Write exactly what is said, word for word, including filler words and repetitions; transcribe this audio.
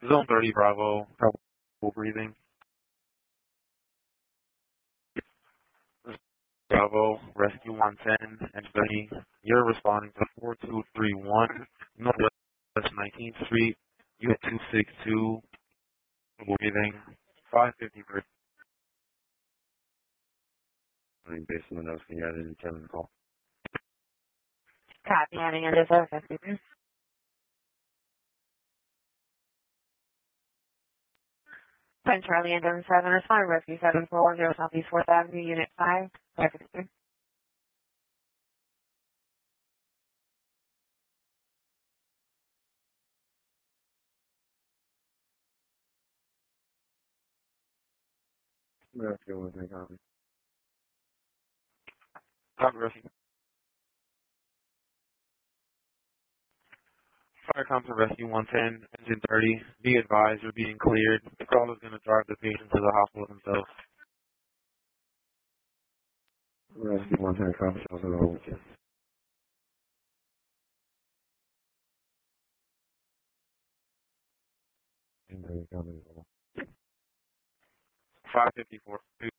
Zone thirty, Bravo. Bravo breathing. Bravo, Rescue one ten and thirty. You're responding to four two three one Northwest nineteenth Street. You at two six two. Breathing. five fifty-three. Based on the notes, can you add any Kevin the call? Copy, adding under seven fifty. ten Charlie and seven, respond rescue seven four one zero Southeast fourth Avenue, Unit five, five fifty-three. Rescue with me, copy. Copy, Rescue. Fire to Rescue one ten, engine thirty. Be advised, you're being cleared. The caller is going to drive the patient to the hospital themselves. Rescue one ten, copy. Also, over to you. five fifty-four.